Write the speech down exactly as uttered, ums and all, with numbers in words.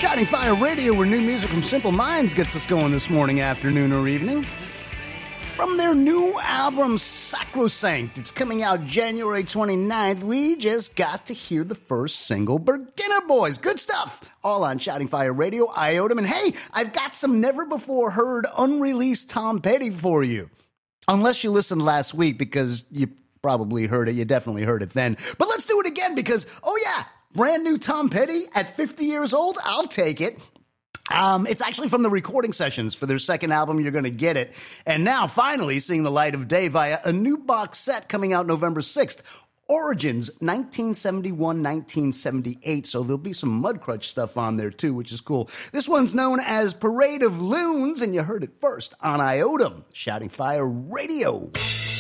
Shouting Fire Radio, where new music from Simple Minds gets us going this morning, afternoon, or evening. From their new album, Sacrosanct, it's coming out January twenty-ninth. We just got to hear the first single, Beginner Boys. Good stuff. All on Shouting Fire Radio, Iotum. And hey, I've got some never-before-heard, unreleased Tom Petty for you. Unless you listened last week, because you probably heard it. You definitely heard it then. But let's do it again, because, oh yeah, brand new Tom Petty at fifty years old. I'll take it. Um, it's actually from the recording sessions for their second album. You're going to get it. And now, finally, seeing the light of day via a new box set coming out November sixth. Origins, nineteen seventy-one to nineteen seventy-eight. So there'll be some Mudcrutch stuff on there, too, which is cool. This one's known as Parade of Loons, and you heard it first on Iotum, Shouting Fire Radio.